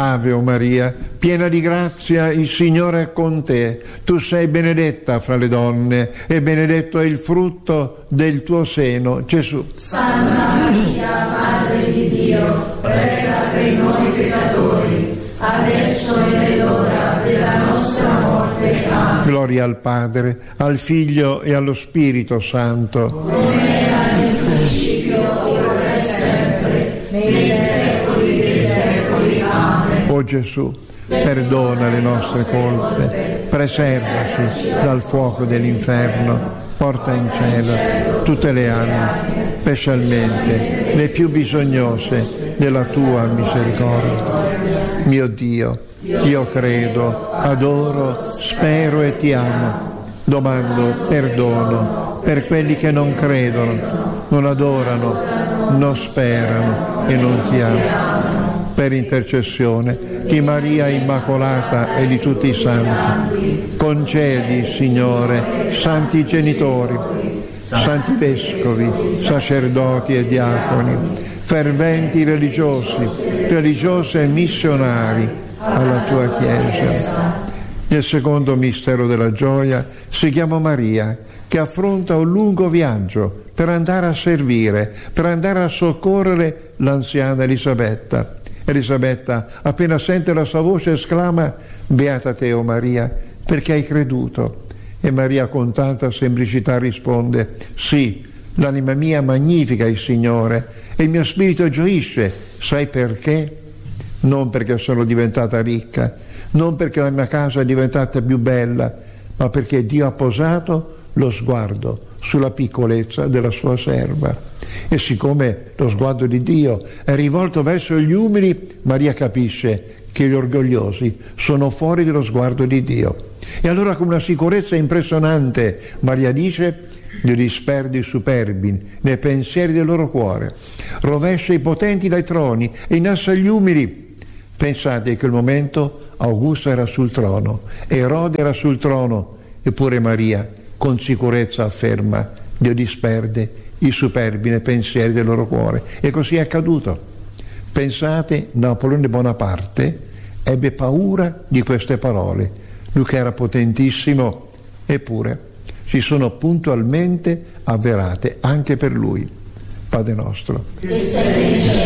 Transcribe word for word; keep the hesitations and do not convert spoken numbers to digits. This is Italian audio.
Ave o Maria, piena di grazia, il Signore è con te. Tu sei benedetta fra le donne e benedetto è il frutto del tuo seno, Gesù. Santa Maria, Madre di Dio, prega per noi peccatori, adesso e nell'ora della nostra morte. Amen. Gloria al Padre, al Figlio e allo Spirito Santo. Come era nel principio, ora e sempre, nei secoli dei secoli. Amen. O Gesù, perdona le nostre colpe, preservaci dal fuoco dell'inferno, porta in cielo tutte le anime, specialmente le più bisognose della tua misericordia. Mio Dio, io credo, adoro, spero e ti amo. Domando perdono per quelli che non credono, non adorano, non sperano e non ti amano. Per intercessione di Maria Immacolata e di tutti i santi, concedi, Signore, santi genitori, santi vescovi, sacerdoti e diaconi, ferventi religiosi, religiose e missionari alla tua Chiesa. Nel secondo mistero della gioia seguiamo Maria, che affronta un lungo viaggio per andare a servire, per andare a soccorrere l'anziana Elisabetta. Elisabetta, appena sente la sua voce, esclama: Beata te, o Maria, perché hai creduto. E Maria con tanta semplicità risponde: Sì, l'anima mia magnifica il Signore e il mio spirito gioisce. Sai perché? Non perché sono diventata ricca, non perché la mia casa è diventata più bella, ma perché Dio ha posato lo sguardo sulla piccolezza della sua serva. E siccome lo sguardo di Dio è rivolto verso gli umili, Maria capisce che gli orgogliosi sono fuori dello sguardo di Dio. E allora, con una sicurezza impressionante, Maria dice: Dio disperdi i superbi nei pensieri del loro cuore, rovescia i potenti dai troni e innalza gli umili. Pensate che in quel momento Augusto era sul trono, Erode era sul trono, eppure Maria con sicurezza afferma: Dio disperde i superbi nei pensieri del loro cuore. E così è accaduto. Pensate, Napoleone Bonaparte ebbe paura di queste parole, lui che era potentissimo, eppure si sono puntualmente avverate anche per lui. Padre nostro, che sei in cielo,